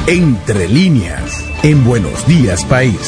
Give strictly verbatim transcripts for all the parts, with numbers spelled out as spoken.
Entre líneas, en Buenos Días País.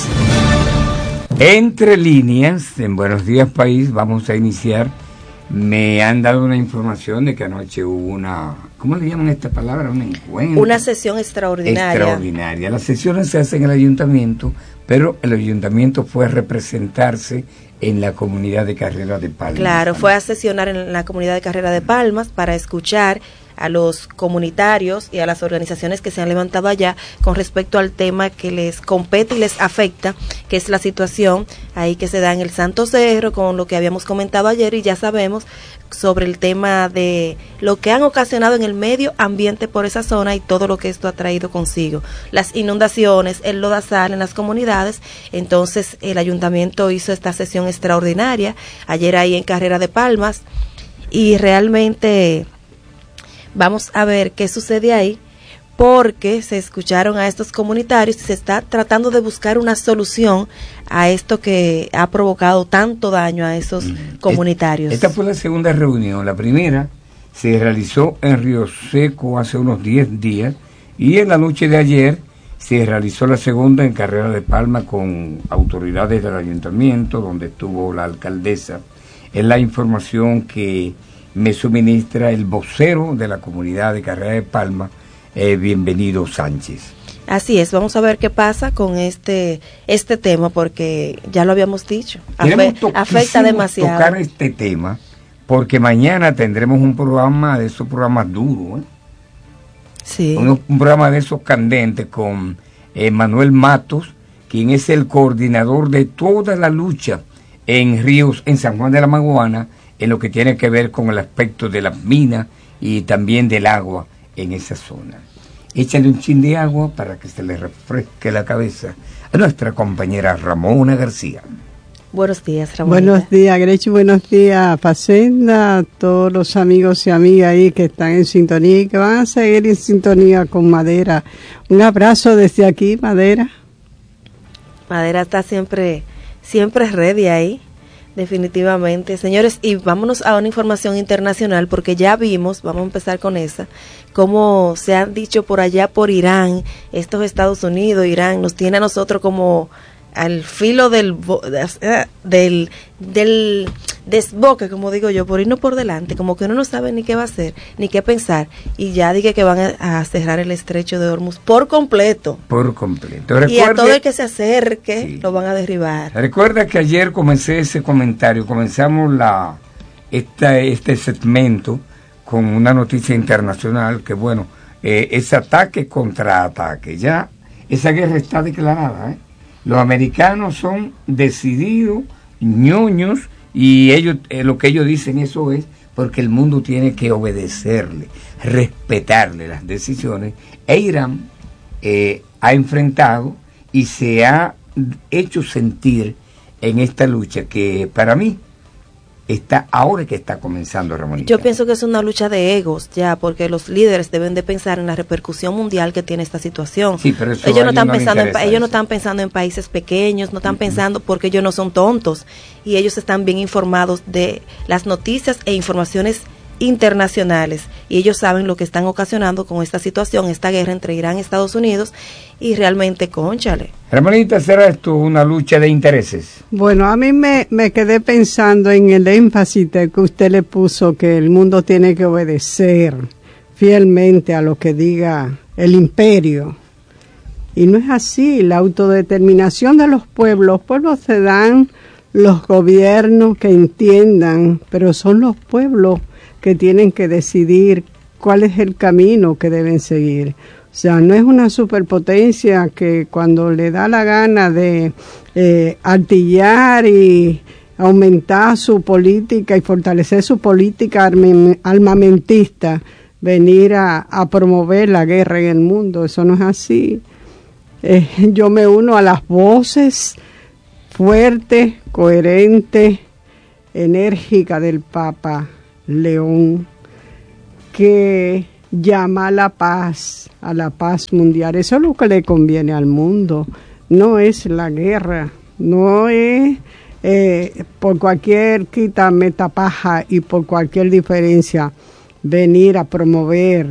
Entre líneas, en Buenos Días País, vamos a iniciar. Me han dado una información de que anoche hubo una, ¿cómo le llaman esta palabra? Un encuentro. Una sesión extraordinaria. Extraordinaria. Las sesiones se hacen en el ayuntamiento, pero el ayuntamiento fue a representarse en la comunidad de Carrera de Palmas. Claro, fue a sesionar en la comunidad de Carrera de Palmas para escuchar a los comunitarios y a las organizaciones que se han levantado allá con respecto al tema que les compete y les afecta, que es la situación ahí que se da en el Santo Cerro, con lo que habíamos comentado ayer, y ya sabemos sobre el tema de lo que han ocasionado en el medio ambiente por esa zona y todo lo que esto ha traído consigo, las inundaciones, el lodazal en las comunidades. Entonces el ayuntamiento hizo esta sesión extraordinaria ayer ahí en Carrera de Palmas, y realmente vamos a ver qué sucede ahí, porque se escucharon a estos comunitarios y se está tratando de buscar una solución a esto que ha provocado tanto daño a esos comunitarios. Esta fue la segunda reunión. La primera se realizó en Río Seco hace unos diez días, y en la noche de ayer se realizó la segunda en Carrera de Palma con autoridades del ayuntamiento, donde estuvo la alcaldesa. Es la información que me suministra el vocero de la comunidad de Carrera de Palma, eh, Bienvenido Sánchez. Así es, vamos a ver qué pasa con este este tema, porque ya lo habíamos dicho, Afe to- afecta demasiado. tocar este tema, porque mañana tendremos un programa de esos programas duros, ¿eh? Sí. Un, un programa de esos candentes con eh, Manuel Matos, quien es el coordinador de toda la lucha en Ríos, en San Juan de la Maguana, en lo que tiene que ver con el aspecto de las minas y también del agua en esa zona. Échale un chin de agua para que se le refresque la cabeza a nuestra compañera Ramona García. Buenos días, Ramona. Buenos días, Grechi, buenos días, Facenda, a todos los amigos y amigas ahí que están en sintonía y que van a seguir en sintonía con Madera. Un abrazo desde aquí, Madera. Madera está siempre, siempre ready ahí. Definitivamente, señores, y vámonos a una información internacional, porque ya vimos, vamos a empezar con esa, como se han dicho por allá por Irán, estos Estados Unidos, Irán, nos tiene a nosotros como al filo del del del desboque, como digo yo, por irnos por delante, como que uno no sabe ni qué va a hacer, ni qué pensar, y ya dije que van a, a cerrar el estrecho de Hormuz por completo. Por completo. Recuerde, y a todo el que se acerque, sí, lo van a derribar. Recuerda que ayer comencé ese comentario, comenzamos la esta, este segmento con una noticia internacional, que bueno, eh, es ataque contra ataque, ya esa guerra está declarada, ¿eh? Los americanos son decididos, ñoños, y ellos eh, lo que ellos dicen eso es porque el mundo tiene que obedecerle, respetarle las decisiones. E Irán eh, ha enfrentado y se ha hecho sentir en esta lucha que para mí está ahora que está comenzando, Ramonita. Yo pienso que es una lucha de egos ya, porque los líderes deben de pensar en la repercusión mundial que tiene esta situación. Sí, pero eso ellos no están no pensando en, ellos eso. no están pensando en países pequeños, no están uh-huh. pensando, porque ellos no son tontos y ellos están bien informados de las noticias e informaciones internacionales, y ellos saben lo que están ocasionando con esta situación, esta guerra entre Irán y Estados Unidos, y realmente, cónchale. Ramonita, ¿será esto una lucha de intereses? Bueno, a mí me, me quedé pensando en el énfasis que usted le puso, que el mundo tiene que obedecer fielmente a lo que diga el imperio. Y no es así. La autodeterminación de los pueblos, los pueblos se dan los gobiernos que entiendan, pero son los pueblos que tienen que decidir cuál es el camino que deben seguir. O sea, no es una superpotencia que cuando le da la gana de eh, artillar y aumentar su política y fortalecer su política armamentista, venir a, a promover la guerra en el mundo. Eso no es así. Eh, yo me uno a las voces fuertes, coherentes, enérgicas del Papa León, que llama a la paz, a la paz mundial. Eso es lo que le conviene al mundo, no es la guerra, no es eh, por cualquier quita metapaja y por cualquier diferencia venir a promover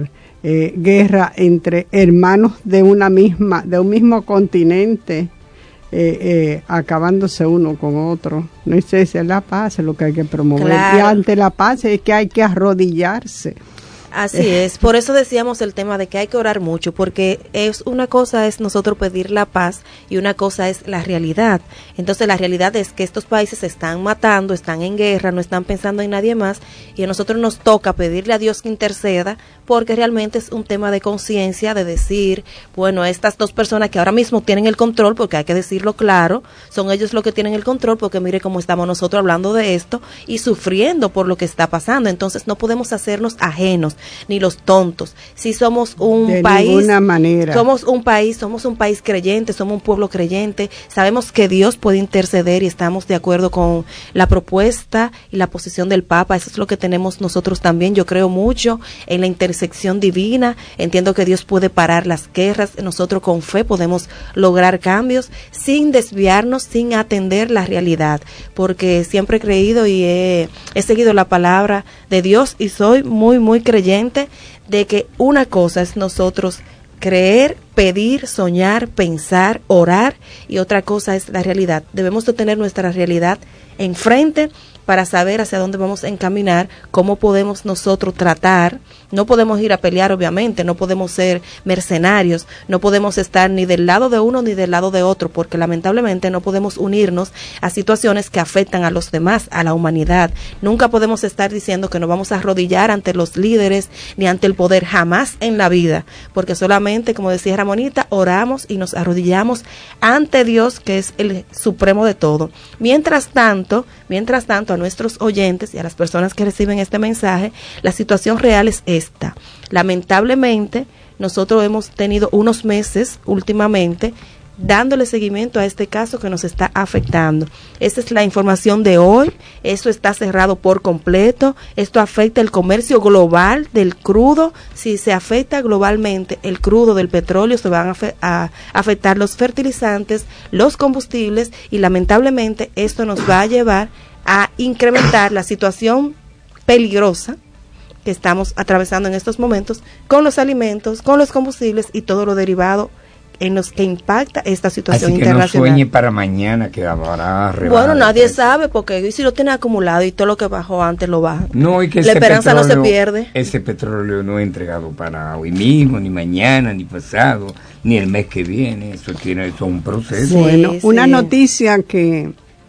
eh, guerra entre hermanos de una misma, de un mismo continente, eh, eh, acabándose uno con otro. No es esa, es la paz, es lo que hay que promover. Claro. Y ante la paz es que hay que arrodillarse. Así es, por eso decíamos el tema de que hay que orar mucho, porque es una cosa es nosotros pedir la paz y una cosa es la realidad. Entonces la realidad es que estos países se están matando, están en guerra, no están pensando en nadie más, y a nosotros nos toca pedirle a Dios que interceda, porque realmente es un tema de conciencia, de decir, bueno, estas dos personas que ahora mismo tienen el control, porque hay que decirlo claro, son ellos los que tienen el control, porque mire cómo estamos nosotros hablando de esto y sufriendo por lo que está pasando. Entonces no podemos hacernos ajenos ni los tontos. Si somos un de país, ninguna manera. somos un país, somos un país creyente, somos un pueblo creyente, sabemos que Dios puede interceder y estamos de acuerdo con la propuesta y la posición del Papa. Eso es lo que tenemos nosotros también. Yo creo mucho en la intersección divina, entiendo que Dios puede parar las guerras, nosotros con fe podemos lograr cambios sin desviarnos, sin atender la realidad, porque siempre he creído y he, he seguido la palabra de Dios y soy muy, muy creyente de que una cosa es nosotros creer, pedir, soñar, pensar, orar, y otra cosa es la realidad. Debemos de tener nuestra realidad enfrente para saber hacia dónde vamos a encaminar, cómo podemos nosotros tratar. No podemos ir a pelear, obviamente, no podemos ser mercenarios, no podemos estar ni del lado de uno ni del lado de otro, porque lamentablemente no podemos unirnos a situaciones que afectan a los demás, a la humanidad. Nunca podemos estar diciendo que nos vamos a arrodillar ante los líderes ni ante el poder, jamás en la vida, porque solamente, como decía Ramonita, oramos y nos arrodillamos ante Dios, que es el supremo de todo. Mientras tanto, mientras tanto, a nuestros oyentes y a las personas que reciben este mensaje, la situación real es esta. Lamentablemente, nosotros hemos tenido unos meses últimamente dándole seguimiento a este caso que nos está afectando. Esta es la información de hoy. Esto está cerrado por completo. Esto afecta el comercio global del crudo. Si se afecta globalmente el crudo del petróleo, se van a, afe- a afectar los fertilizantes, los combustibles, y lamentablemente esto nos va a llevar a incrementar la situación peligrosa que estamos atravesando en estos momentos con los alimentos, con los combustibles y todo lo derivado en los que impacta esta situación Así que internacional. no sueñe para mañana que habrá rebaja. Bueno, nadie sabe, porque si lo tiene acumulado y todo lo que bajó antes lo baja. No, y que la ese esperanza petróleo, no se pierde. Ese petróleo no es entregado para hoy mismo, ni mañana, ni pasado, ni el mes que viene. Eso tiene eso es un proceso. Sí, Bueno, sí. una noticia que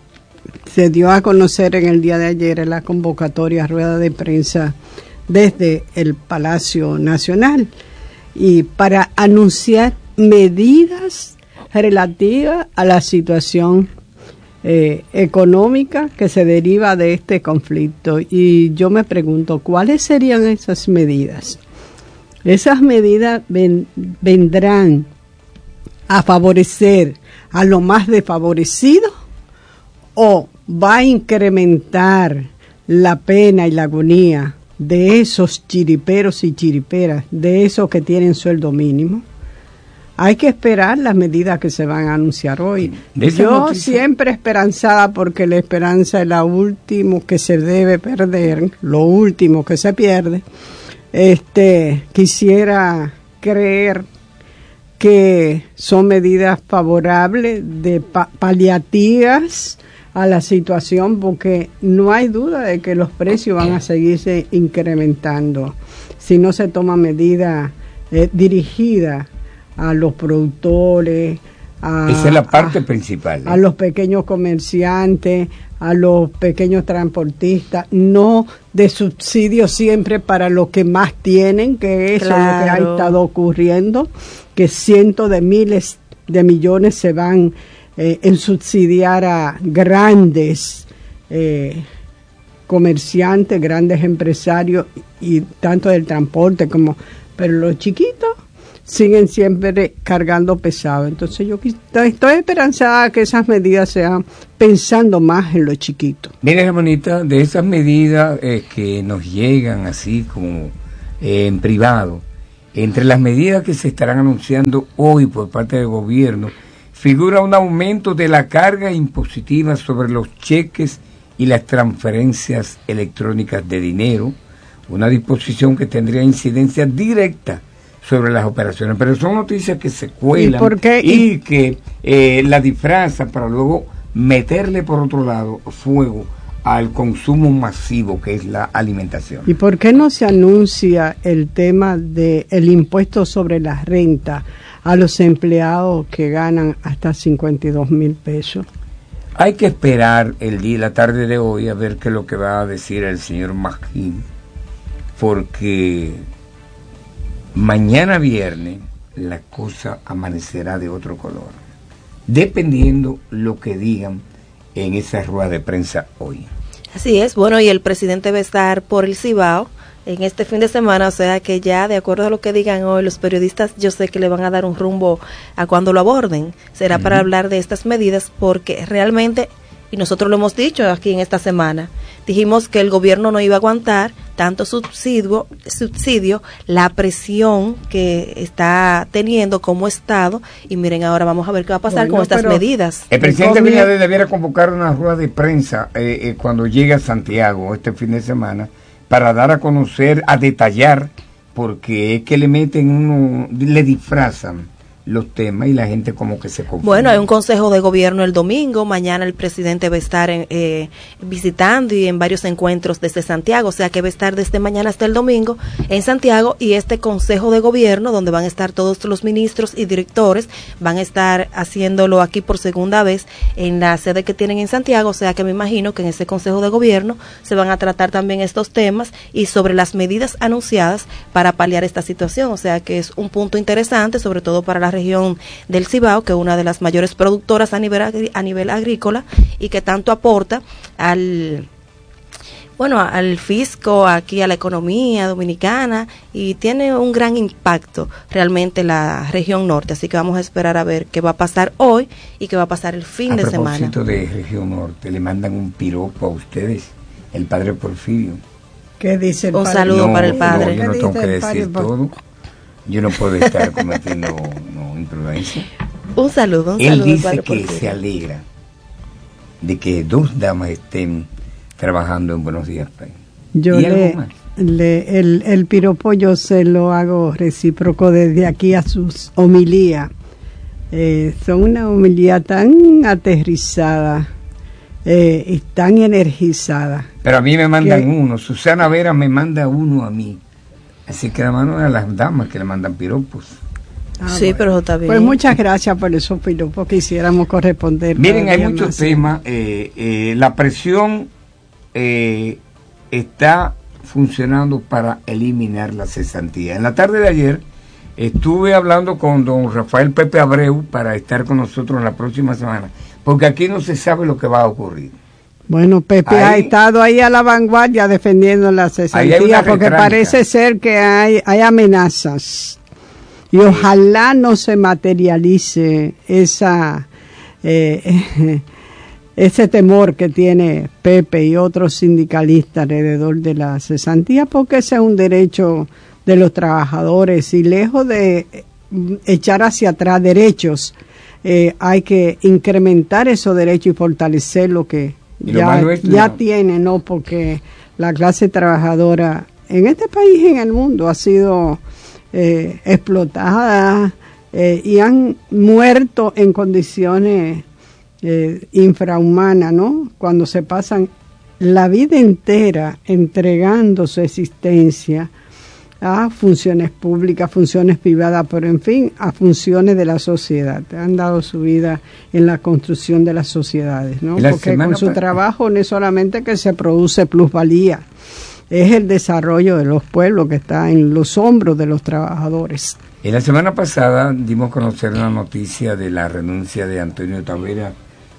se dio a conocer en el día de ayer en la convocatoria a rueda de prensa desde el Palacio Nacional, y para anunciar medidas relativas a la situación eh, económica que se deriva de este conflicto. Y yo me pregunto, ¿cuáles serían esas medidas? Esas medidas ven, vendrán a favorecer a los más desfavorecidos, o va a incrementar la pena y la agonía de esos chiriperos y chiriperas, de esos que tienen sueldo mínimo. Hay que esperar las medidas que se van a anunciar hoy. Yo noticia, siempre esperanzada, porque la esperanza es lo último que se debe perder, lo último que se pierde. Este, quisiera creer que son medidas favorables, de pa- paliativas a la situación, porque no hay duda de que los precios van a seguirse incrementando si no se toma medidas eh, dirigidas a los productores, a, esa es la parte a, principal, ¿eh? a los pequeños comerciantes, a los pequeños transportistas, no de subsidios siempre para los que más tienen, que eso claro. es lo que ha estado ocurriendo, que cientos de miles de millones se van eh, en subsidiar a grandes eh, comerciantes, grandes empresarios, y tanto del transporte como, pero los chiquitos siguen siempre cargando pesado. Entonces yo estoy esperanzada que esas medidas sean pensando más en los chiquitos. Mira, Ramonita, de esas medidas eh, que nos llegan así como eh, en privado, entre las medidas que se estarán anunciando hoy por parte del gobierno, figura un aumento de la carga impositiva sobre los cheques y las transferencias electrónicas de dinero, una disposición que tendría incidencia directa sobre las operaciones, pero son noticias que se cuelan ¿Y, por qué? y, ¿Y? que eh, la disfrazan para luego meterle por otro lado fuego al consumo masivo que es la alimentación. ¿Y por qué no se anuncia el tema del impuesto sobre la renta a los empleados que ganan hasta cincuenta y dos mil pesos? Hay que esperar el día, la tarde de hoy, a ver qué es lo que va a decir el señor Magín, porque mañana viernes la cosa amanecerá de otro color, dependiendo lo que digan en esa rueda de prensa hoy. Así es, bueno, y el presidente va a estar por el Cibao en este fin de semana, o sea que ya de acuerdo a lo que digan hoy los periodistas, yo sé que le van a dar un rumbo a cuando lo aborden, será uh-huh. para hablar de estas medidas, porque realmente, y nosotros lo hemos dicho aquí en esta semana, dijimos que el gobierno no iba a aguantar tanto subsidio, subsidio, la presión que está teniendo como Estado, y miren, ahora vamos a ver qué va a pasar bueno, con estas medidas. El presidente Abinader debiera convocar una rueda de prensa eh, eh, cuando llegue a Santiago este fin de semana, para dar a conocer, a detallar, porque es que le meten uno, le disfrazan los temas y la gente como que se confunde. Bueno, hay un consejo de gobierno el domingo, mañana el presidente va a estar en, eh, visitando y en varios encuentros desde Santiago, o sea que va a estar desde mañana hasta el domingo en Santiago, y este consejo de gobierno donde van a estar todos los ministros y directores, van a estar haciéndolo aquí por segunda vez en la sede que tienen en Santiago, o sea que me imagino que en ese consejo de gobierno se van a tratar también estos temas y sobre las medidas anunciadas para paliar esta situación, o sea que es un punto interesante, sobre todo para la región del Cibao, que es una de las mayores productoras a nivel agri- a nivel agrícola y que tanto aporta al bueno al fisco, aquí a la economía dominicana, y tiene un gran impacto realmente la región norte, así que vamos a esperar a ver qué va a pasar hoy y qué va a pasar el fin a de semana. A propósito de región norte, le mandan un piropo a ustedes, el padre Porfirio. ¿Qué dice el un padre? saludo no, para el padre. No, yo no tengo que decir todo. Yo no puedo estar cometiendo no, imprudencia. Un saludo, un Él saludo. Él dice padre que Porfirio. se alegra de que dos damas estén trabajando en Buenos Días País. Yo le, le el, el piropo yo se lo hago recíproco desde aquí a sus homilías. Eh, son una homilía tan aterrizada eh, y tan energizada. Pero a mí me mandan que, uno. Susana Vera me manda uno a mí. Así que la mano a las damas que le mandan piropos. Ah, sí, bueno. Pero eso está bien. Pues muchas gracias por esos piropos que hiciéramos corresponder. Miren, hay muchos temas. Eh, eh, la presión eh, está funcionando para eliminar la cesantía. En la tarde de ayer estuve hablando con don Rafael Pepe Abreu para estar con nosotros la próxima semana, porque aquí no se sabe lo que va a ocurrir. Bueno, Pepe ahí, ha estado ahí a la vanguardia defendiendo la cesantía, porque parece ser que hay, hay amenazas y ojalá no se materialice esa eh, ese temor que tiene Pepe y otros sindicalistas alrededor de la cesantía, porque ese es un derecho de los trabajadores y lejos de echar hacia atrás derechos, eh, hay que incrementar esos derechos y fortalecer lo que Ya, ya tiene, ¿no? Porque la clase trabajadora en este país y en el mundo ha sido eh, explotada eh, y han muerto en condiciones eh, infrahumanas, ¿no? Cuando se pasan la vida entera entregando su existencia a funciones públicas, funciones privadas, pero en fin, a funciones de la sociedad. Han dado su vida en la construcción de las sociedades, ¿no? Porque con su trabajo no es solamente que se produce plusvalía, es el desarrollo de los pueblos que está en los hombros de los trabajadores. En la semana pasada dimos a conocer la noticia de la renuncia de Antonio Tavera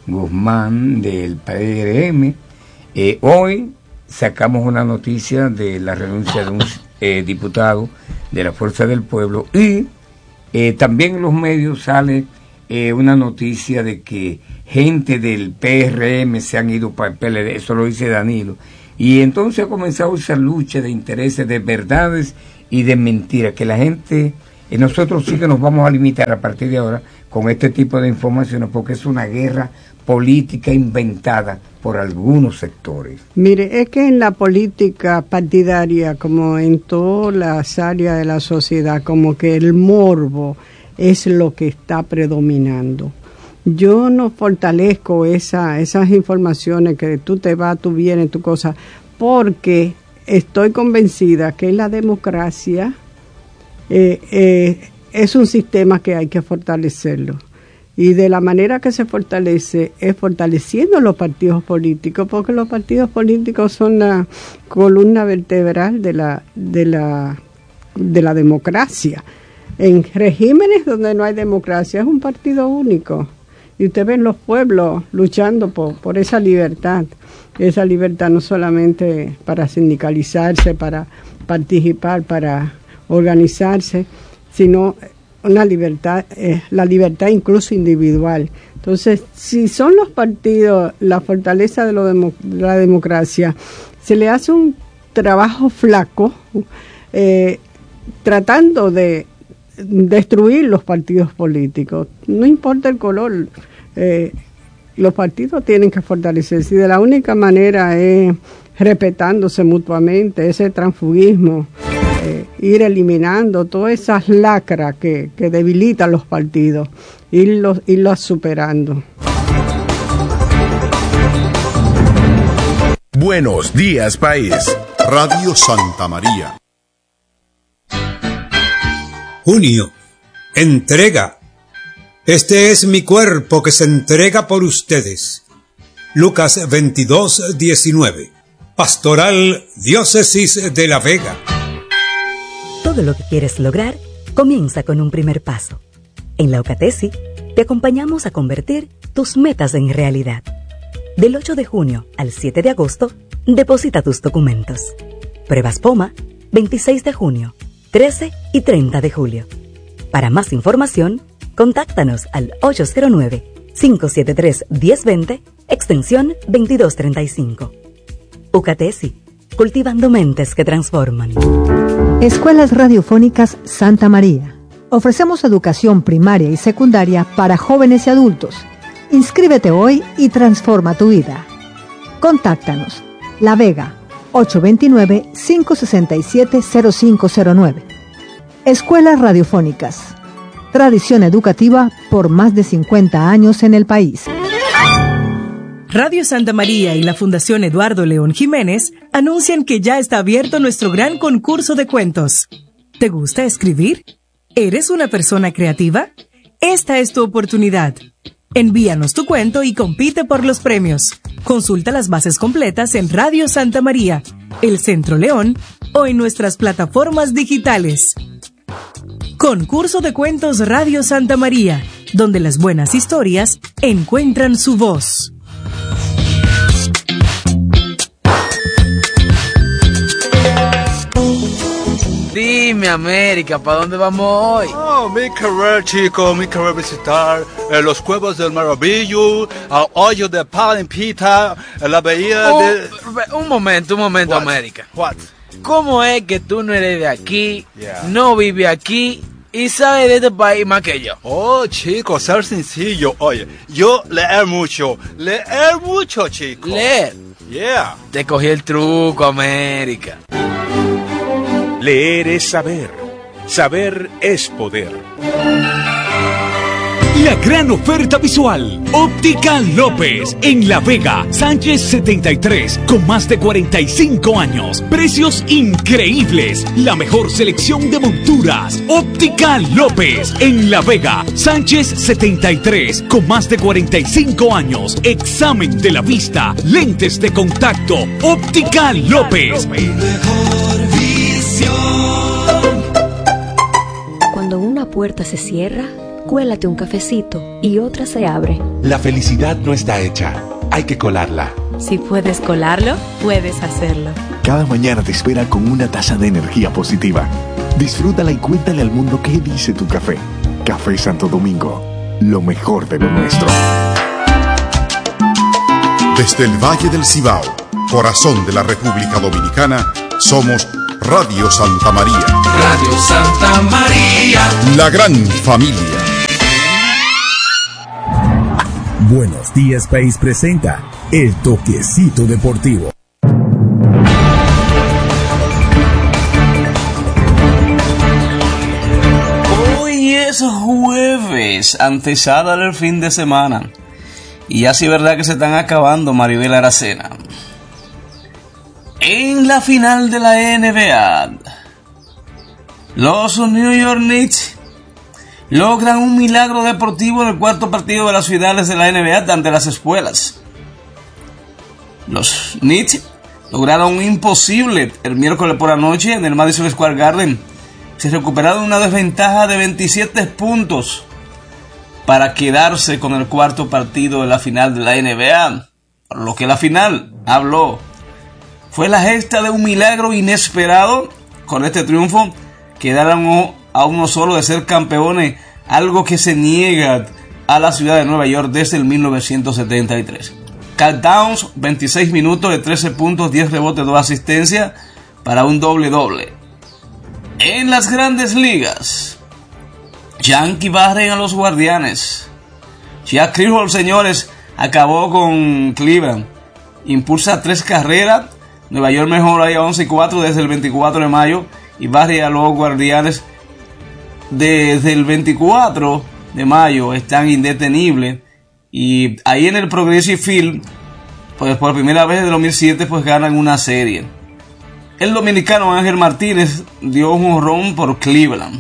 Guzmán del P R M. Eh, hoy sacamos una noticia de la renuncia de un eh, diputado de la Fuerza del Pueblo, y eh, también en los medios sale eh, una noticia de que gente del P R M se han ido para el P L D, eso lo dice Danilo, y entonces ha comenzado esa lucha de intereses, de verdades y de mentiras, que la gente, eh, nosotros sí que nos vamos a limitar a partir de ahora con este tipo de informaciones, porque es una guerra política inventada por algunos sectores. Mire, es que en la política partidaria, como en todas las áreas de la sociedad, como que el morbo es lo que está predominando. Yo no fortalezco esa, esas informaciones que tú te vas, tú vienes, tu cosa, porque estoy convencida que la democracia eh, eh, es un sistema que hay que fortalecerlo. Y de la manera que se fortalece es fortaleciendo los partidos políticos, porque los partidos políticos son la columna vertebral de la, de la, de la democracia. En regímenes donde no hay democracia es un partido único. Y usted ve los pueblos luchando por, por esa libertad. Esa libertad no solamente para sindicalizarse, para participar, para organizarse, sino una libertad, eh, la libertad incluso individual. Entonces, si son los partidos la fortaleza de, lo demo, de la democracia, se le hace un trabajo flaco eh, tratando de destruir los partidos políticos. No importa el color, eh, los partidos tienen que fortalecerse y de la única manera es respetándose mutuamente, ese transfugismo. Eh, ir eliminando todas esas lacras que, que debilitan los partidos, irlos, irlos superando. Buenos días, país. Radio Santa María. Junio. Entrega. Este es mi cuerpo que se entrega por ustedes. Lucas veintidós, diecinueve. Pastoral Diócesis de La Vega. Todo lo que quieres lograr comienza con un primer paso. En la Ucatesi te acompañamos a convertir tus metas en realidad. Del ocho de junio al siete de agosto, deposita tus documentos. Pruebas POMA, veintiséis de junio, trece y treinta de julio. Para más información, contáctanos al ocho cero nueve, cinco siete tres, uno cero dos cero, extensión veintidós treinta y cinco. Ucatesi, cultivando mentes que transforman. Escuelas Radiofónicas Santa María. Ofrecemos educación primaria y secundaria para jóvenes y adultos. Inscríbete hoy y transforma tu vida. Contáctanos. La Vega, ocho dos nueve, cinco seis siete, cero cinco cero nueve. Escuelas Radiofónicas. Tradición educativa por más de cincuenta años en el país. Radio Santa María y la Fundación Eduardo León Jiménez anuncian que ya está abierto nuestro gran concurso de cuentos. ¿Te gusta escribir? ¿Eres una persona creativa? Esta es tu oportunidad. Envíanos tu cuento y compite por los premios. Consulta las bases completas en Radio Santa María, El Centro León o en nuestras plataformas digitales. Concurso de Cuentos Radio Santa María, donde las buenas historias encuentran su voz. Dime, América, ¿para dónde vamos hoy? Oh, mi querer, chico, mi querer visitar eh, los Cuevos del Maravillo, el hoyo de Palimpita, la bahía oh, de... Un momento, un momento, What? América. What? ¿Cómo es que tú no eres de aquí, Yeah. no vives aquí y sabes de este país más que yo? Oh, chico, ser sencillo. Oye, yo leer mucho, leer mucho, chico. Leer. Yeah. Te cogí el truco, América. Leer es saber. Saber es poder. La gran oferta visual. Óptica López. En La Vega, Sánchez setenta y tres. Con más de cuarenta y cinco años. Precios increíbles. La mejor selección de monturas. Óptica López. En La Vega, Sánchez setenta y tres. Con más de cuarenta y cinco años. Examen de la vista. Lentes de contacto. Óptica López. Cuando una puerta se cierra, cuélate un cafecito y otra se abre. La felicidad no está hecha, hay que colarla. Si puedes colarlo, puedes hacerlo. Cada mañana te espera con una taza de energía positiva. Disfrútala y cuéntale al mundo qué dice tu café. Café Santo Domingo, lo mejor de lo nuestro. Desde el Valle del Cibao, corazón de la República Dominicana, somos Radio Santa María. Radio Santa María. La gran familia. Buenos Días País presenta El Toquecito Deportivo. Hoy es jueves, antesada del fin de semana. Y ya sí, verdad que se están acabando, Maribel Aracena. En la final de la N B A, los New York Knicks logran un milagro deportivo en el cuarto partido de las finales de la N B A ante las espuelas. Los Knicks lograron un imposible el miércoles por la noche en el Madison Square Garden. Se recuperaron una desventaja de veintisiete puntos para quedarse con el cuarto partido de la final de la N B A. Por lo que la final habló. Fue la gesta de un milagro inesperado. Con este triunfo quedaron a uno solo de ser campeones, algo que se niega a la ciudad de Nueva York desde el mil novecientos setenta y tres. Karl Towns, veintiséis minutos de trece puntos, diez rebotes, dos asistencias para un doble doble. En las grandes ligas, Yankees barren a los Guardianes. Jack Cleveland, señores, acabó con Cleveland. Impulsa tres carreras. Nueva York mejora ahí a once y cuatro desde el veinticuatro de mayo y barre a los Guardianes desde el veinticuatro de mayo. Están indetenibles y ahí en el Progressive Field, pues por primera vez desde dos mil siete, pues ganan una serie. El dominicano Ángel Martínez dio un jonrón por Cleveland.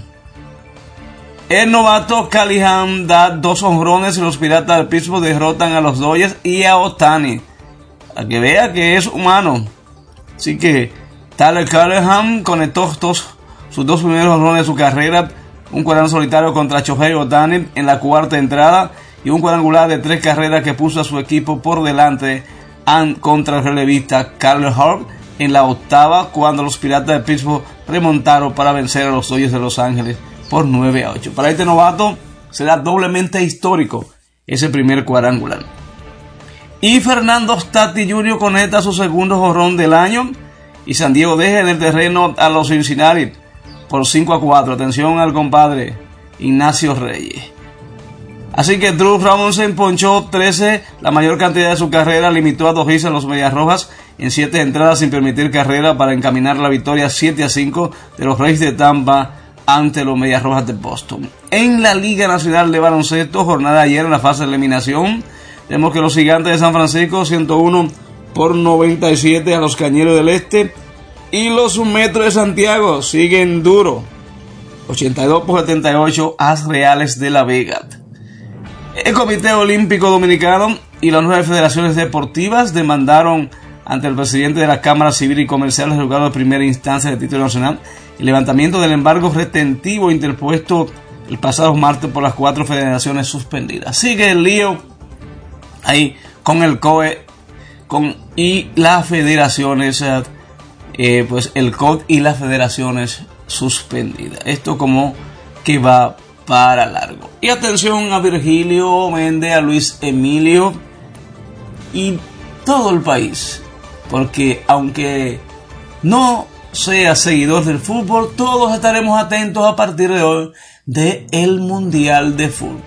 El novato Callahan da dos jonrones y los Piratas de Pittsburgh derrotan a los Dodgers y a Ohtani. Para que vea que es humano. Así que Tyler Callahan conectó dos, sus dos primeros jonrones de su carrera. Un cuadrangular solitario contra Shohei Ohtani en la cuarta entrada y un cuadrangular de tres carreras que puso a su equipo por delante contra el relevista Carl Hart en la octava, cuando los Piratas de Pittsburgh remontaron para vencer a los Dodgers de Los Ángeles por nueve a ocho. Para este novato será doblemente histórico ese primer cuadrangular. Y Fernando Tatis junior conecta su segundo jonrón del año y San Diego deja en el terreno a los Cincinnati por cinco a cuatro. Atención al compadre Ignacio Reyes. Así que Drew Robinson ponchó trece, la mayor cantidad de su carrera. Limitó a dos hits a los Medias Rojas en siete entradas sin permitir carrera para encaminar la victoria siete a cinco de los Rays de Tampa ante los Medias Rojas de Boston. En la Liga Nacional de Baloncesto, jornada de ayer en la fase de eliminación, vemos que los Gigantes de San Francisco ciento uno por noventa y siete a los Cañeros del Este, y los Metros de Santiago siguen duro, ochenta y dos por setenta y ocho a Reales de La Vega. El Comité Olímpico Dominicano y las nueve federaciones deportivas demandaron ante el presidente de la Cámara Civil y Comercial del Juzgado de Primera Instancia de Título Nacional el levantamiento del embargo retentivo interpuesto el pasado martes por las cuatro federaciones suspendidas. Sigue el lío ahí con el C O E con, y las federaciones, eh, pues el C O D y las federaciones suspendidas. Esto como que va para largo. Y atención a Virgilio Méndez, a Luis Emilio y todo el país, porque aunque no sea seguidor del fútbol, todos estaremos atentos a partir de hoy de el Mundial de Fútbol.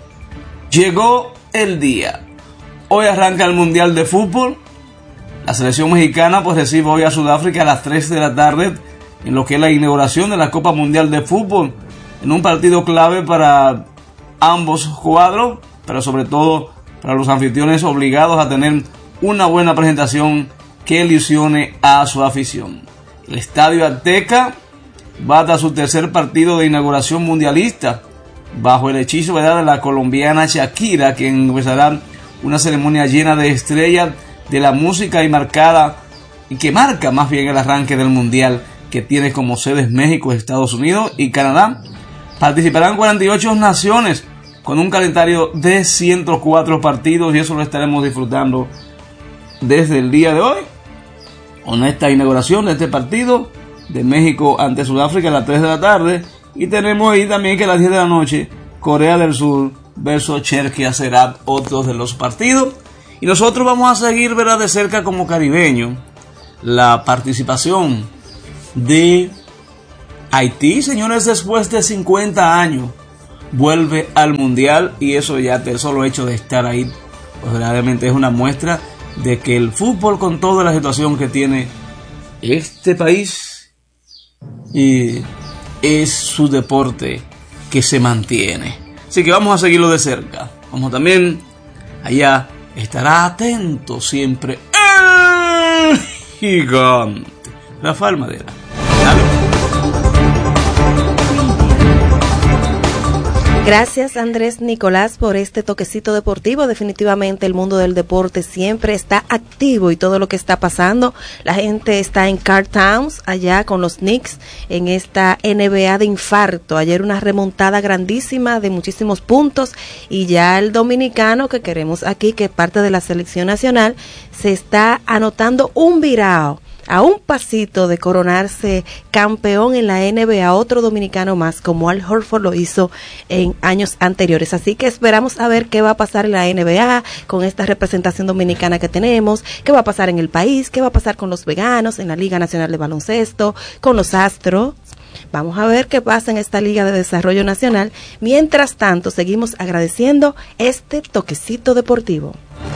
Llegó el día. Hoy arranca el Mundial de Fútbol. La selección mexicana pues recibe hoy a Sudáfrica a las tres de la tarde en lo que es la inauguración de la Copa Mundial de Fútbol, en un partido clave para ambos cuadros, pero sobre todo para los anfitriones obligados a tener una buena presentación que ilusione a su afición. El Estadio Azteca va a dar su tercer partido de inauguración mundialista bajo el hechizo, ¿verdad?, de la colombiana Shakira, quien empezará una ceremonia llena de estrellas de la música y marcada y que marca más bien el arranque del mundial, que tiene como sedes México, Estados Unidos y Canadá. Participarán cuarenta y ocho naciones con un calendario de ciento cuatro partidos, y eso lo estaremos disfrutando desde el día de hoy con esta inauguración de este partido de México ante Sudáfrica a las tres de la tarde. Y tenemos ahí también que a las diez de la noche Corea del Sur versus Cherkia será otro de los partidos. Y nosotros vamos a seguir, ¿verdad?, de cerca como caribeño la participación de Haití, señores, después de cincuenta años vuelve al Mundial, y eso ya el solo hecho de estar ahí pues realmente es una muestra de que el fútbol, con toda la situación que tiene este país, y es su deporte que se mantiene. Así que vamos a seguirlo de cerca. Como también allá estará atento siempre el gigante Rafael Madera. ¿Dale? Gracias, Andrés Nicolás, por este toquecito deportivo. Definitivamente el mundo del deporte siempre está activo y todo lo que está pasando. La gente está en Carl Towns, allá con los Knicks, en esta N B A de infarto. Ayer una remontada grandísima de muchísimos puntos, y ya el dominicano que queremos aquí, que es parte de la selección nacional, se está anotando un virao. A un pasito de coronarse campeón en la N B A, otro dominicano más, como Al Horford lo hizo en años anteriores. Así que esperamos a ver qué va a pasar en la N B A con esta representación dominicana que tenemos, qué va a pasar en el país, qué va a pasar con los veganos en la Liga Nacional de Baloncesto, con los Astros. Vamos a ver qué pasa en esta Liga de Desarrollo Nacional. Mientras tanto, seguimos agradeciendo este toquecito deportivo.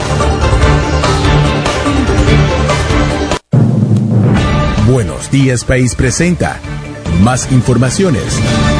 Buenos Días País presenta más informaciones.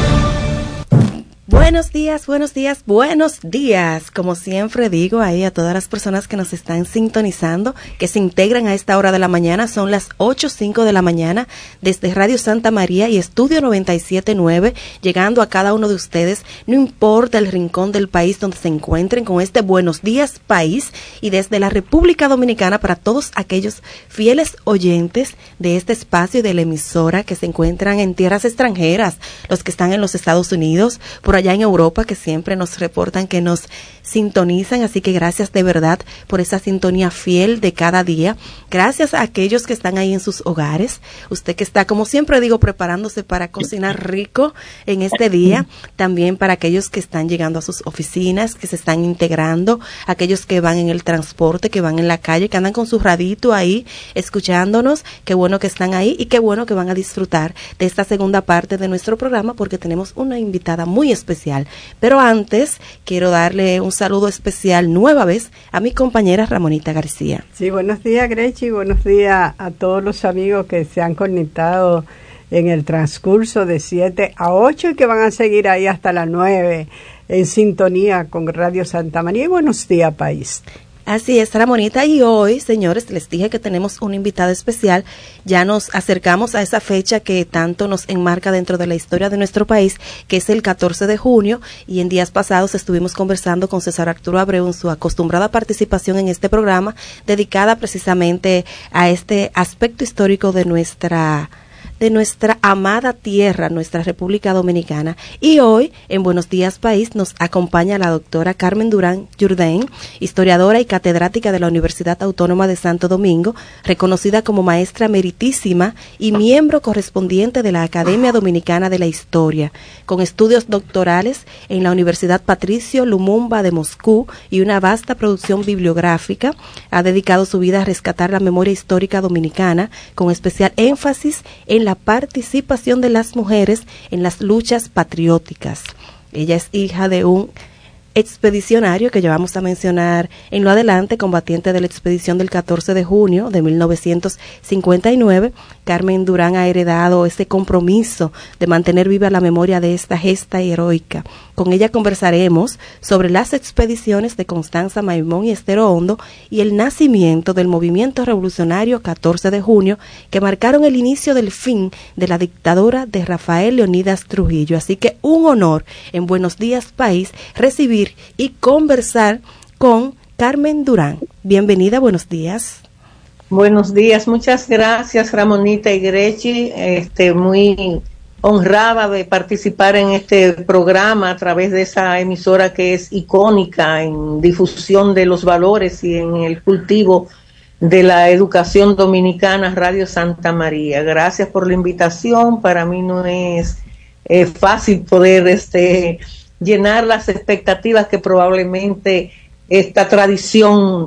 Buenos días, buenos días, buenos días. Como siempre digo ahí a todas las personas que nos están sintonizando, que se integran a esta hora de la mañana, son las ocho cinco de la mañana, desde Radio Santa María y Estudio noventa y siete punto nueve, llegando a cada uno de ustedes, no importa el rincón del país donde se encuentren, con este Buenos Días País, y desde la República Dominicana para todos aquellos fieles oyentes de este espacio y de la emisora que se encuentran en tierras extranjeras, los que están en los Estados Unidos, por allá en Europa, que siempre nos reportan que nos sintonizan. Así que gracias de verdad por esa sintonía fiel de cada día. Gracias a aquellos que están ahí en sus hogares, usted que está, como siempre digo, preparándose para cocinar rico en este día, también para aquellos que están llegando a sus oficinas, que se están integrando, aquellos que van en el transporte, que van en la calle, que andan con su radito ahí escuchándonos. Qué bueno que están ahí y qué bueno que van a disfrutar de esta segunda parte de nuestro programa, porque tenemos una invitada muy especial. Pero antes quiero darle un saludo especial nueva vez a mi compañera Ramonita García. Sí, buenos días, Grechi, buenos días a todos los amigos que se han conectado en el transcurso de siete a ocho y que van a seguir ahí hasta las nueve en sintonía con Radio Santa María. Y buenos días, país. Así es, Ramonita, y hoy, señores, les dije que tenemos una invitada especial. Ya nos acercamos a esa fecha que tanto nos enmarca dentro de la historia de nuestro país, que es el catorce de junio, y en días pasados estuvimos conversando con César Arturo Abreu en su acostumbrada participación en este programa, dedicada precisamente a este aspecto histórico de nuestra de nuestra amada tierra, nuestra República Dominicana. Y hoy, en Buenos Días País, nos acompaña la doctora Carmen Durán Jourdain, historiadora y catedrática de la Universidad Autónoma de Santo Domingo, reconocida como maestra meritísima y miembro correspondiente de la Academia Dominicana de la Historia, con estudios doctorales en la Universidad Patricio Lumumba de Moscú y una vasta producción bibliográfica. Ha dedicado su vida a rescatar la memoria histórica dominicana, con especial énfasis en la participación de las mujeres en las luchas patrióticas. Ella es hija de un expedicionario que ya vamos a mencionar en lo adelante, combatiente de la expedición del catorce de junio de mil novecientos cincuenta y nueve. Carmen Durán ha heredado este compromiso de mantener viva la memoria de esta gesta heroica. Con ella conversaremos sobre las expediciones de Constanza Maimón y Estero Hondo y el nacimiento del movimiento revolucionario catorce de junio, que marcaron el inicio del fin de la dictadura de Rafael Leónidas Trujillo. Así que un honor en Buenos Días País recibir y conversar con Carmen Durán. Bienvenida, buenos días. Buenos días, muchas gracias Ramonita y Grechi, este, muy honrada de participar en este programa a través de esa emisora que es icónica en difusión de los valores y en el cultivo de la educación dominicana, Radio Santa María. Gracias por la invitación. Para mí no es eh, fácil poder este llenar las expectativas que probablemente esta tradición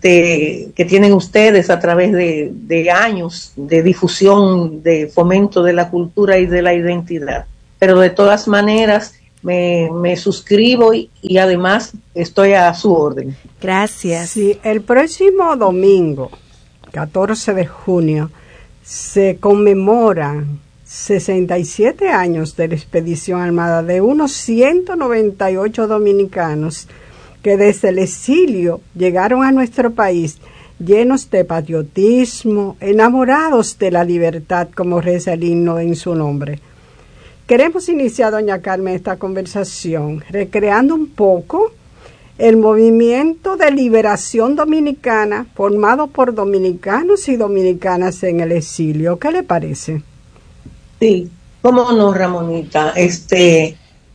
este, que tienen ustedes a través de, de años de difusión, de fomento de la cultura y de la identidad. Pero de todas maneras, me, me suscribo y, y además estoy a su orden. Gracias. Sí, el próximo domingo, catorce de junio, se conmemoran sesenta y siete años de la expedición armada de unos ciento noventa y ocho dominicanos que desde el exilio llegaron a nuestro país llenos de patriotismo, enamorados de la libertad, como reza el himno en su nombre. Queremos iniciar, doña Carmen, esta conversación recreando un poco el movimiento de liberación dominicana formado por dominicanos y dominicanas en el exilio. ¿Qué le parece? Sí, cómo no, Ramonita. Este,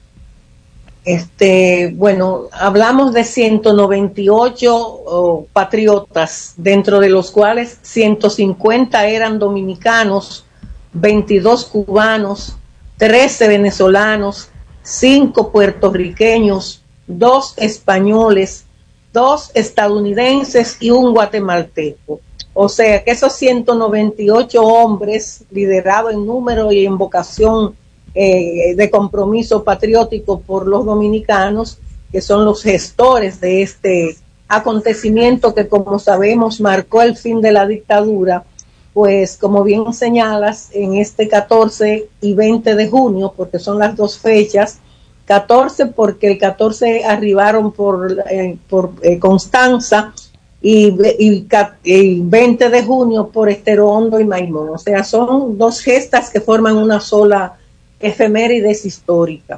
este, bueno, hablamos de ciento noventa y ocho oh, patriotas, dentro de los cuales ciento cincuenta eran dominicanos, veintidós cubanos, trece venezolanos, cinco puertorriqueños, dos españoles, dos estadounidenses y un guatemalteco. O sea que esos ciento noventa y ocho hombres, liderados en número y en vocación eh, de compromiso patriótico por los dominicanos, que son los gestores de este acontecimiento que, como sabemos, marcó el fin de la dictadura, pues como bien señalas, en este catorce y veinte de junio, porque son las dos fechas, catorce porque el catorce arribaron por, eh, por eh, Constanza y, y, y veinte de junio por Estero Hondo y Maimón. O sea, son dos gestas que forman una sola efemérides histórica.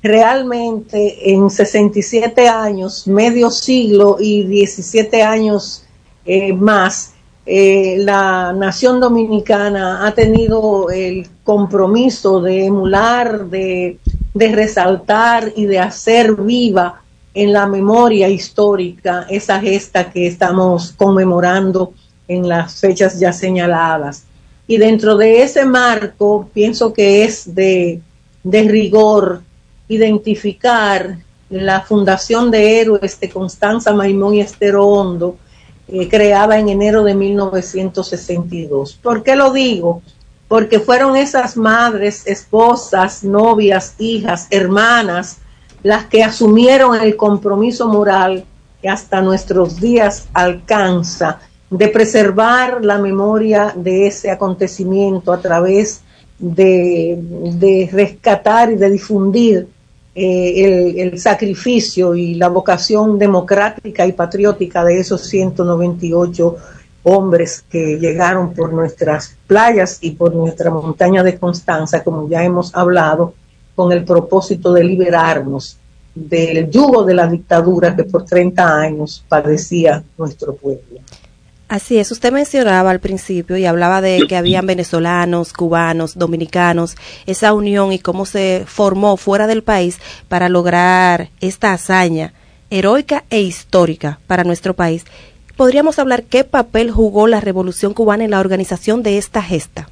Realmente en sesenta y siete años, medio siglo y diecisiete años eh, más, Eh, la nación dominicana ha tenido el compromiso de emular, de, de resaltar y de hacer viva en la memoria histórica esa gesta que estamos conmemorando en las fechas ya señaladas. Y dentro de ese marco, pienso que es de, de rigor identificar la Fundación de Héroes de Constanza, Maimón y Estero Hondo, Eh, creada en enero de mil novecientos sesenta y dos. ¿Por qué lo digo? Porque fueron esas madres, esposas, novias, hijas, hermanas, las que asumieron el compromiso moral que hasta nuestros días alcanza de preservar la memoria de ese acontecimiento a través de, de rescatar y de difundir Eh, el, el sacrificio y la vocación democrática y patriótica de esos ciento noventa y ocho hombres que llegaron por nuestras playas y por nuestra montaña de Constanza, como ya hemos hablado, con el propósito de liberarnos del yugo de la dictadura que por treinta años padecía nuestro pueblo. Así es, usted mencionaba al principio y hablaba de que habían venezolanos, cubanos, dominicanos, esa unión y cómo se formó fuera del país para lograr esta hazaña heroica e histórica para nuestro país. ¿Podríamos hablar qué papel jugó la Revolución Cubana en la organización de esta gesta?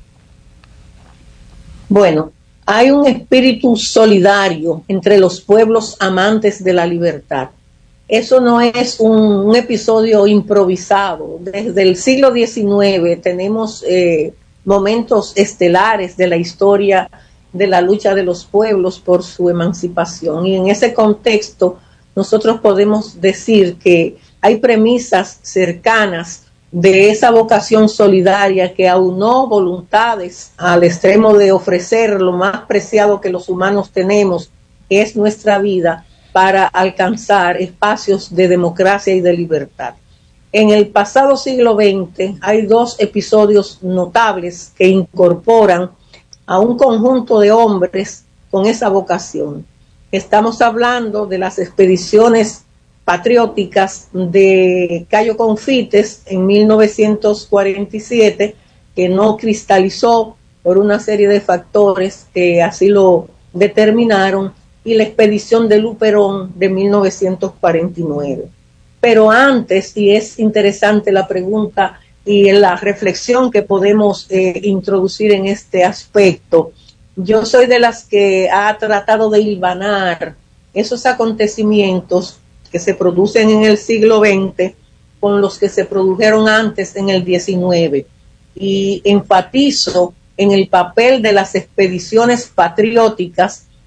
Bueno, hay un espíritu solidario entre los pueblos amantes de la libertad. Eso no es un, un episodio improvisado. Desde el siglo diecinueve tenemos eh, momentos estelares de la historia de la lucha de los pueblos por su emancipación. Y en ese contexto nosotros podemos decir que hay premisas cercanas de esa vocación solidaria que aunó voluntades al extremo de ofrecer lo más preciado que los humanos tenemos, que es nuestra vida, para alcanzar espacios de democracia y de libertad. En el pasado siglo veinte hay dos episodios notables que incorporan a un conjunto de hombres con esa vocación. Estamos hablando de las expediciones patrióticas de Cayo Confites en mil novecientos cuarenta y siete, que no cristalizó por una serie de factores que así lo determinaron, y la expedición de Luperón de mil novecientos cuarenta y nueve. Pero antes, y es interesante la pregunta y la reflexión que podemos eh, introducir en este aspecto, yo soy de las que ha tratado de hilvanar esos acontecimientos que se producen en el siglo veinte con los que se produjeron antes en el diecinueve, y enfatizo en el papel de las expediciones patrióticas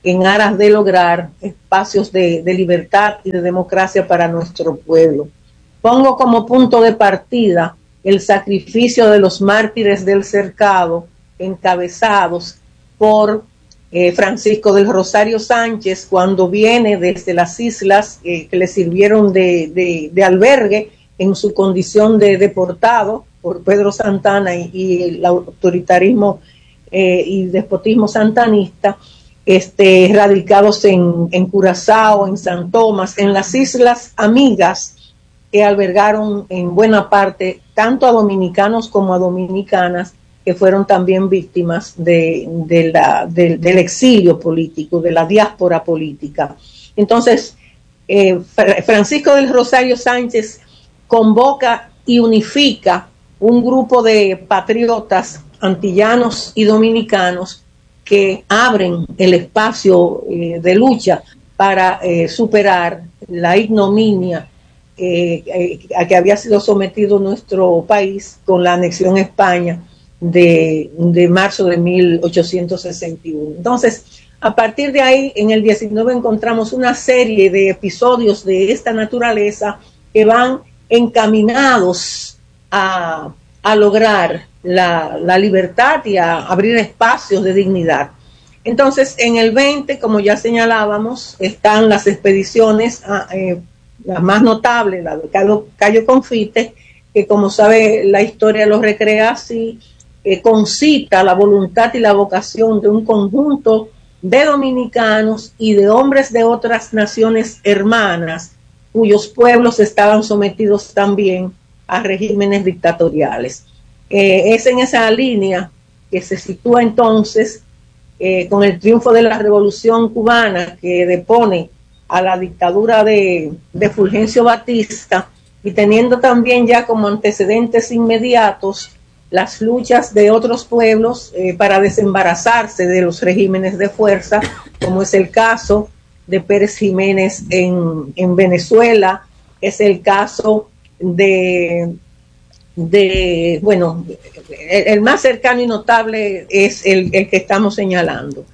en aras de lograr espacios de, de libertad y de democracia para nuestro pueblo. Pongo como punto de partida el sacrificio de los mártires del Cercado, encabezados por eh, Francisco del Rosario Sánchez, cuando viene desde las islas eh, que le sirvieron de, de, de albergue en su condición de deportado por Pedro Santana y, y el autoritarismo eh, y despotismo santanista, este, radicados en, en Curazao, en San Tomás, en las islas amigas que albergaron en buena parte tanto a dominicanos como a dominicanas que fueron también víctimas de, de la, de, del exilio político, de la diáspora política. Entonces, eh, Francisco del Rosario Sánchez convoca y unifica un grupo de patriotas antillanos y dominicanos que abren el espacio eh, de lucha para eh, superar la ignominia eh, eh, a que había sido sometido nuestro país con la anexión a España de, de marzo de mil ochocientos sesenta y uno. Entonces, a partir de ahí, en el diecinueve encontramos una serie de episodios de esta naturaleza que van encaminados a, a lograr la, la libertad y a abrir espacios de dignidad. Entonces, en el veinte, como ya señalábamos, están las expediciones, a, eh, las más notables, la de Cayo, Cayo Confite, que como sabe la historia lo recrea así, eh, concita la voluntad y la vocación de un conjunto de dominicanos y de hombres de otras naciones hermanas, cuyos pueblos estaban sometidos también a regímenes dictatoriales. Eh, es en esa línea que se sitúa entonces eh, con el triunfo de la Revolución Cubana, que depone a la dictadura de, de Fulgencio Batista, y teniendo también ya como antecedentes inmediatos las luchas de otros pueblos eh, para desembarazarse de los regímenes de fuerza, como es el caso de Pérez Jiménez en, en Venezuela, es el caso de, de bueno, el, el más cercano y notable es el, el que estamos señalando,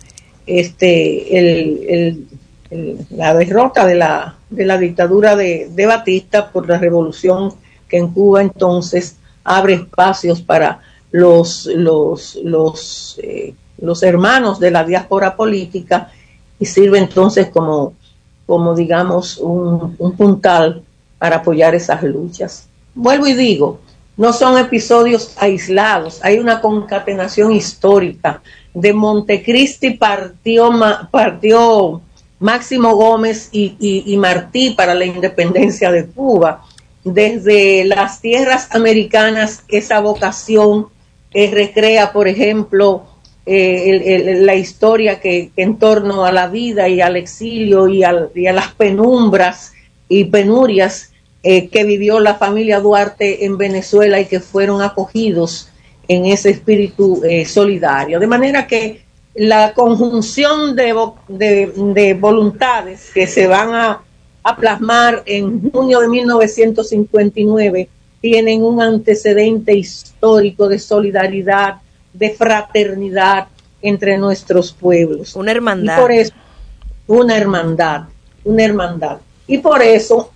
este, el, el, el, la derrota de la, de la dictadura de, de Batista por la revolución que en Cuba entonces abre espacios para los, los, los, eh, los hermanos de la diáspora política y sirve entonces como, como digamos, un, un puntal para apoyar esas luchas. Vuelvo y digo, no son episodios aislados, hay una concatenación histórica. De Montecristi partió, partió Máximo Gómez y, y, y Martí para la independencia de Cuba. Desde las tierras americanas, esa vocación eh, recrea, por ejemplo, eh, el, el, la historia que, que en torno a la vida y al exilio y, al, y a las penumbras y penurias eh, que vivió la familia Duarte en Venezuela y que fueron acogidos en ese espíritu eh, solidario. De manera que la conjunción de, de, de voluntades que se van a a plasmar en junio de mil novecientos cincuenta y nueve tienen un antecedente histórico de solidaridad, de fraternidad entre nuestros pueblos. Una hermandad. Y por eso, una hermandad, una hermandad. Y por eso,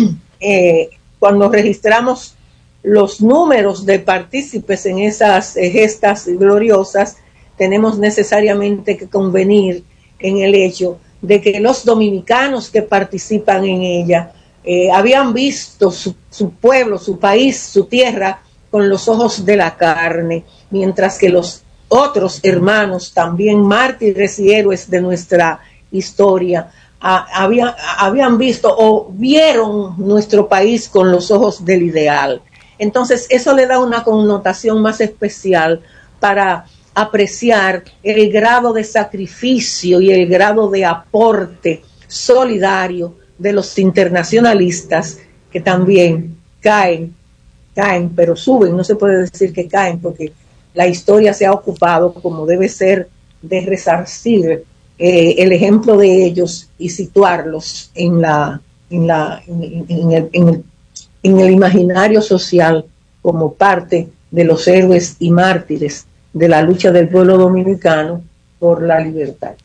eh, cuando registramos los números de partícipes en esas eh, gestas gloriosas, tenemos necesariamente que convenir en el hecho de que los dominicanos que participan en ella eh, habían visto su, su pueblo, su país, su tierra con los ojos de la carne, mientras que los otros hermanos, también mártires y héroes de nuestra historia, a, habían, habían visto o vieron nuestro país con los ojos del ideal. Entonces eso le da una connotación más especial para apreciar el grado de sacrificio y el grado de aporte solidario de los internacionalistas que también caen, caen, pero suben, no se puede decir que caen porque la historia se ha ocupado como debe ser de resarcir eh, el ejemplo de ellos y situarlos en la, en la, en, en, el, en, el, en el imaginario social como parte de los héroes y mártires de la lucha del pueblo dominicano por la libertad.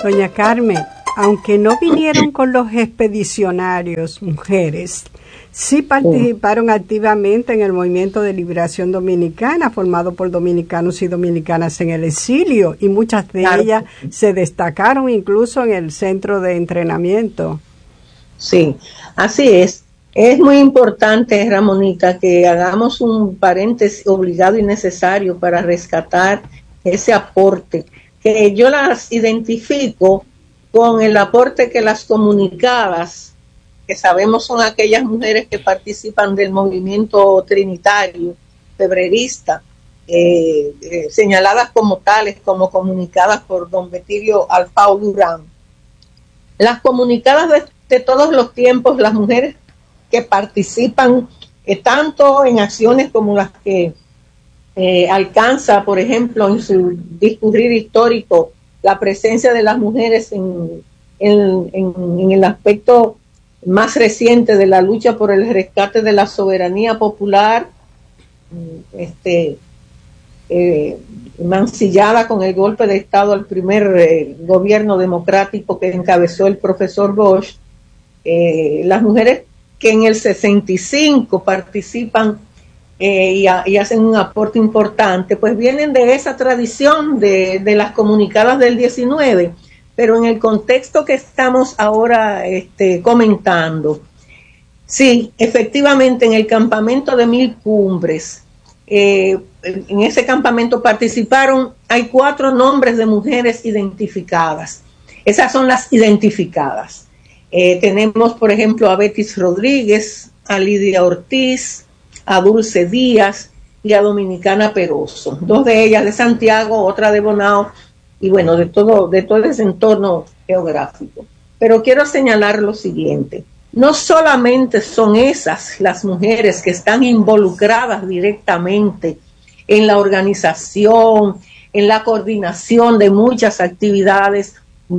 Doña Carmen, aunque no vinieron con los expedicionarios mujeres, sí participaron activamente en el movimiento de liberación dominicana formado por dominicanos y dominicanas en el exilio, y muchas de claro. ellas se destacaron incluso en el centro de entrenamiento. Sí, así es. Es muy importante, Ramonita, que hagamos un paréntesis obligado y necesario para rescatar ese aporte, que yo las identifico con el aporte que las comunicadas, que sabemos son aquellas mujeres que participan del movimiento trinitario, febrerista, eh, eh, señaladas como tales, como comunicadas por don Betilio Alfao Durán. Las comunicadas de, de todos los tiempos, las mujeres que participan eh, tanto en acciones como las que eh, alcanza, por ejemplo, en su discurrir histórico, la presencia de las mujeres en, en, en, en el aspecto más reciente de la lucha por el rescate de la soberanía popular, este, eh, mancillada con el golpe de Estado al primer eh, gobierno democrático que encabezó el profesor Bosch, eh, las mujeres que en el sesenta y cinco participan eh, y, a, y hacen un aporte importante, pues vienen de esa tradición de, de las comunicadas del diecinueve, pero en el contexto que estamos ahora este, comentando, sí, efectivamente en el campamento de Mil Cumbres, eh, en ese campamento participaron, hay cuatro nombres de mujeres identificadas, esas son las identificadas. Eh, tenemos, por ejemplo, a Betis Rodríguez, a Lidia Ortiz, a Dulce Díaz y a Dominicana Peroso, dos de ellas de Santiago, otra de Bonao, y bueno, de todo, de todo ese entorno geográfico. Pero quiero señalar lo siguiente, no solamente son esas las mujeres que están involucradas directamente en la organización, en la coordinación de muchas actividades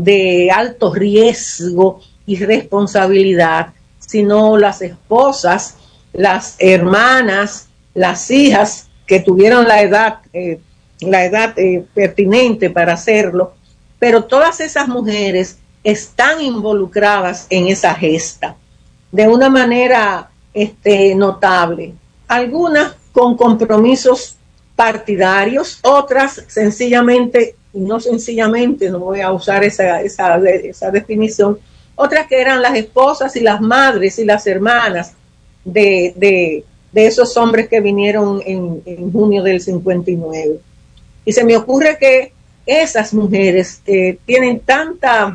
de alto riesgo y responsabilidad, sino las esposas, las hermanas, las hijas que tuvieron la edad, eh, la edad eh, pertinente para hacerlo, pero todas esas mujeres están involucradas en esa gesta de una manera este, notable, algunas con compromisos partidarios, otras sencillamente, no sencillamente, no voy a usar esa, esa, esa definición, otras que eran las esposas y las madres y las hermanas de, de, de esos hombres que vinieron en, en junio del cincuenta y nueve. Y se me ocurre que esas mujeres eh, tienen tanta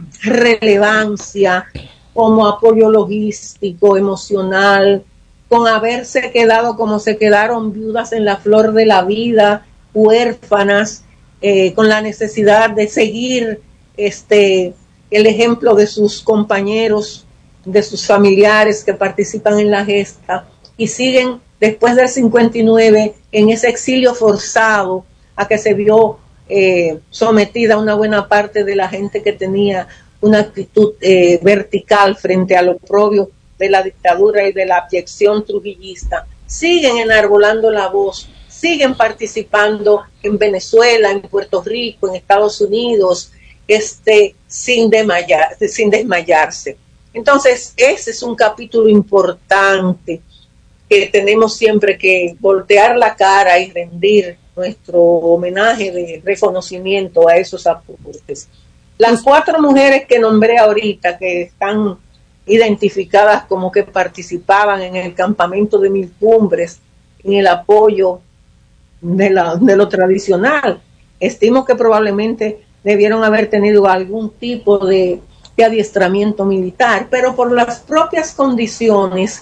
relevancia como apoyo logístico, emocional, con haberse quedado como se quedaron viudas en la flor de la vida, huérfanas, eh, con la necesidad de seguir este el ejemplo de sus compañeros, de sus familiares que participan en la gesta y siguen después del cincuenta y nueve en ese exilio forzado a que se vio eh, sometida una buena parte de la gente que tenía una actitud eh, vertical frente al oprobio de la dictadura y de la abyección trujillista. Siguen enarbolando la voz, siguen participando en Venezuela, en Puerto Rico, en Estados Unidos, este, sin, desmayar, sin desmayarse. Entonces, ese es un capítulo importante que tenemos siempre que voltear la cara y rendir nuestro homenaje de reconocimiento a esos aportes. Las cuatro mujeres que nombré ahorita, que están identificadas como que participaban en el campamento de Mil Cumbres, en el apoyo de, la, de lo tradicional, estimo que probablemente debieron haber tenido algún tipo de, de adiestramiento militar, pero por las propias condiciones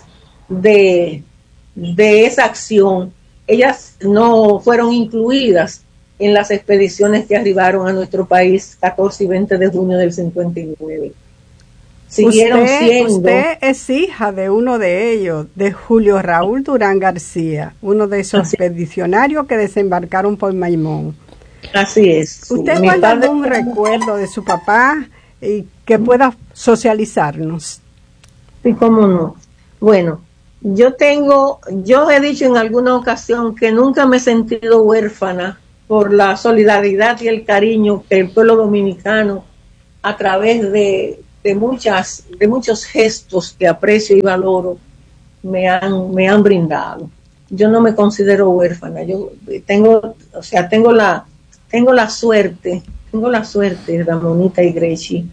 de, de esa acción, ellas no fueron incluidas en las expediciones que arribaron a nuestro país catorce y veinte de junio del cincuenta y nueve. Siguieron usted, siendo... Usted es hija de uno de ellos, de Julio Raúl Durán García, uno de esos Así. expedicionarios que desembarcaron por Maimón. Así es. ¿Usted sí. guarda algún recuerdo de su papá y que pueda socializarnos? Sí, cómo no. Bueno, yo tengo, yo he dicho en alguna ocasión que nunca me he sentido huérfana por la solidaridad y el cariño que el pueblo dominicano a través de, de, muchas, de muchos gestos que aprecio y valoro, me han, me han brindado. Yo no me considero huérfana, yo tengo, o sea, tengo la, tengo la suerte, tengo la suerte, Ramonita y Grechi,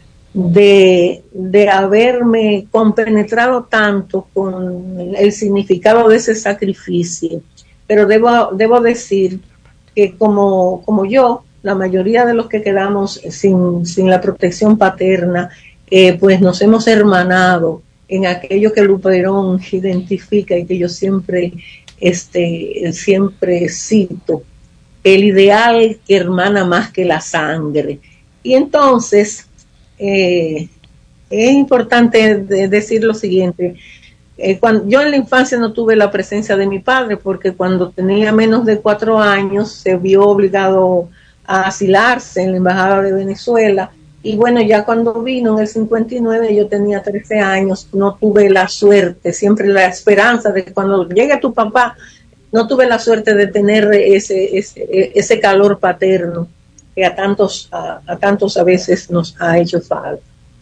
de, de haberme compenetrado tanto con el significado de ese sacrificio. Pero debo, debo decir que como, como yo, la mayoría de los que quedamos sin, sin la protección paterna, eh, pues nos hemos hermanado en aquello que Luperón identifica y que yo siempre, este, siempre cito, el ideal que hermana más que la sangre. Y entonces, eh, es importante de decir lo siguiente. Eh, cuando, yo en la infancia no tuve la presencia de mi padre porque cuando tenía menos de cuatro años se vio obligado a asilarse en la Embajada de Venezuela y bueno, ya cuando vino en el cincuenta y nueve yo tenía trece años, no tuve la suerte, siempre la esperanza de que cuando llegue tu papá, no tuve la suerte de tener ese, ese, ese calor paterno que a tantos a, a tantos a veces nos ha hecho falta.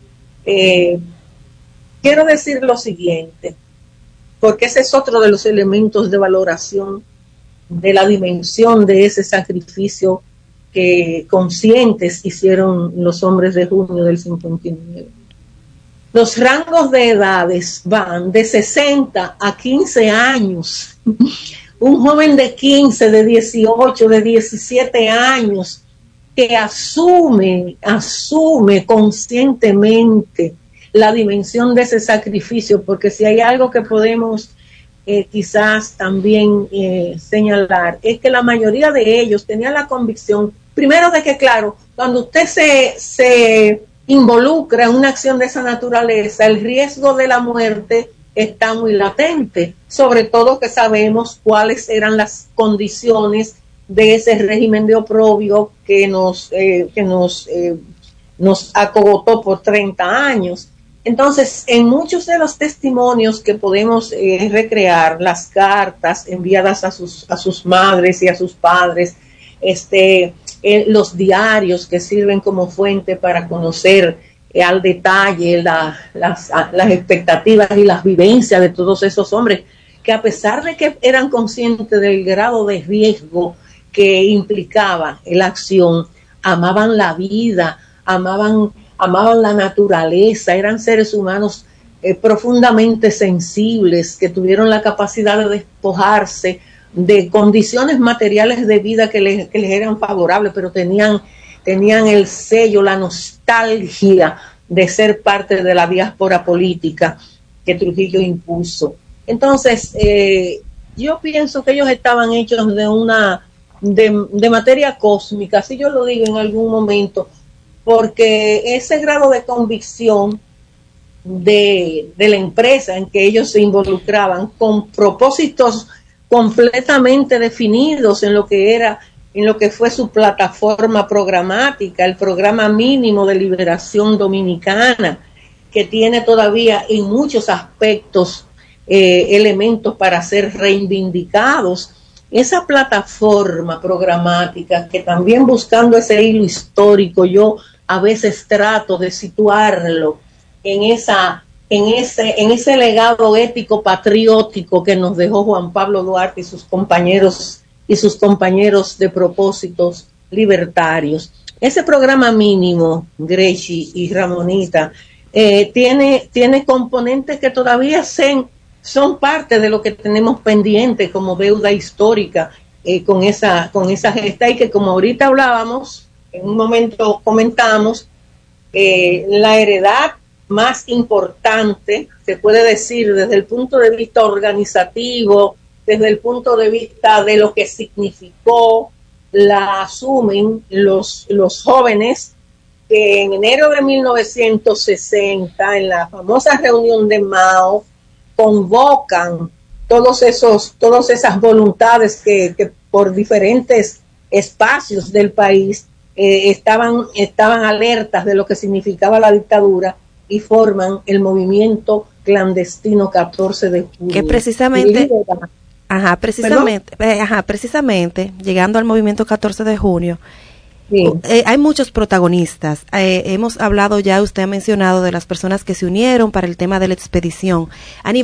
Eh, quiero decir lo siguiente, porque ese es otro de los elementos de valoración de la dimensión de ese sacrificio que conscientes hicieron los hombres de junio del cincuenta y nueve. Los rangos de edades van de sesenta a quince años. Un joven de quince, de dieciocho, de diecisiete años que asume, asume conscientemente la dimensión de ese sacrificio, porque si hay algo que podemos eh, quizás también eh, señalar, es que la mayoría de ellos tenían la convicción, primero de que claro, cuando usted se, se involucra en una acción de esa naturaleza, el riesgo de la muerte está muy latente, sobre todo que sabemos cuáles eran las condiciones de ese régimen de oprobio que nos, eh, que nos, eh, nos acogotó por treinta años. Entonces, en muchos de los testimonios que podemos eh, recrear, las cartas enviadas a sus, a sus madres y a sus padres, este, eh, los diarios que sirven como fuente para conocer eh, al detalle la, las, a, las expectativas y las vivencias de todos esos hombres, que a pesar de que eran conscientes del grado de riesgo que implicaba la acción, amaban la vida, amaban amaban la naturaleza, eran seres humanos eh, profundamente sensibles, que tuvieron la capacidad de despojarse de condiciones materiales de vida que les, que les eran favorables, pero tenían, tenían el sello, la nostalgia de ser parte de la diáspora política que Trujillo impuso. Entonces, eh, yo pienso que ellos estaban hechos de una de, de materia cósmica, así yo lo digo en algún momento, porque ese grado de convicción de, de la empresa en que ellos se involucraban, con propósitos completamente definidos en lo que era, en lo que fue su plataforma programática, el programa mínimo de liberación dominicana, que tiene todavía en muchos aspectos eh, elementos para ser reivindicados. Esa plataforma programática, que también buscando ese hilo histórico, yo a veces trato de situarlo en esa, en ese, en ese legado ético patriótico que nos dejó Juan Pablo Duarte y sus compañeros y sus compañeros de propósitos libertarios. Ese programa mínimo, Grechi y Ramonita, eh, tiene, tiene componentes que todavía se, son parte de lo que tenemos pendiente como deuda histórica eh, con esa, con esa gesta, y que como ahorita hablábamos, en un momento comentamos, eh, la heredad más importante, se puede decir desde el punto de vista organizativo, desde el punto de vista de lo que significó, la asumen los, los jóvenes que en enero de mil novecientos sesenta, en la famosa reunión de Mao, convocan todos esos, todas esas voluntades que, que por diferentes espacios del país Eh, estaban, estaban alertas de lo que significaba la dictadura y forman el movimiento clandestino catorce de junio. Que precisamente, ajá, precisamente, eh, ajá, precisamente, llegando al movimiento catorce de junio, Sí. Eh, hay muchos protagonistas. Eh, hemos hablado ya, usted ha mencionado de las personas que se unieron para el tema de la expedición. A nivel